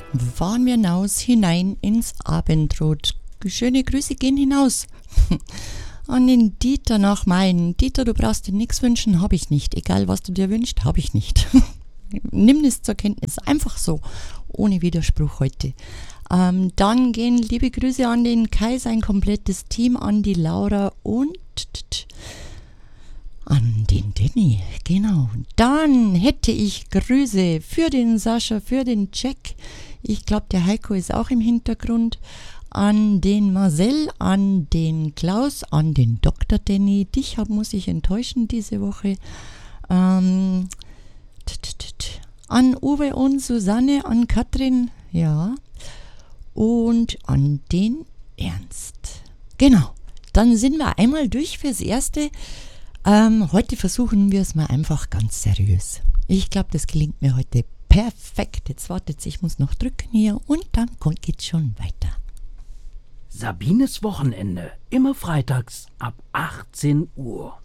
fahren wir hinein ins Abendrot. Schöne Grüße gehen hinaus. An den Dieter nach Main. Dieter, du brauchst dir nichts wünschen, habe ich nicht. Egal, was du dir wünschst, habe ich nicht. Nimm es zur Kenntnis. Einfach so. Ohne Widerspruch heute. Dann gehen liebe Grüße an den Kai, sein komplettes Team, an die Laura und an den Danny. Genau. Dann hätte ich Grüße für den Sascha, für den Jack. Ich glaube, der Heiko ist auch im Hintergrund. An den Marcel, an den Klaus, an den Dr. Danny. Dich muss ich enttäuschen diese Woche. An Uwe und Susanne, an Katrin, ja. Und an den Ernst. Genau, dann sind wir einmal durch fürs Erste. Heute versuchen wir es mal einfach ganz seriös. Ich glaube, das gelingt mir heute perfekt. Jetzt wartet, ich muss noch drücken hier und dann geht's schon weiter. Sabines Wochenende, immer freitags ab 18 Uhr.